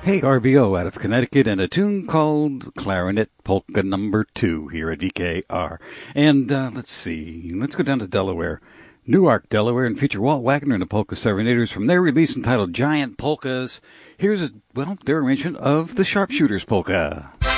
Hey, RBO out of Connecticut, and a tune called Clarinet Polka Number 2 here at VKR. And let's see, let's go down to Delaware. Newark, Delaware, and feature Walt Wagner and the Polka Serenaders from their release entitled Giant Polkas. Here's their arrangement of the Sharpshooters Polka.